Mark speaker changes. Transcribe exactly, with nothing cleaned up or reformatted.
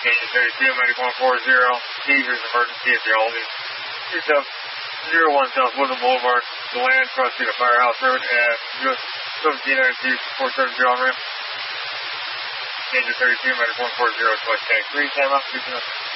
Speaker 1: Danger thirty-two, Medic one four zero, Seizures emergency at the Aldi. two seven zero one South Woodland Boulevard, the land cross to the Firehouse Road at U S seventeen ninety-two, four seven zero on ramp. Danger thirty-two, Medic one four zero, select tank three, time out, two zero.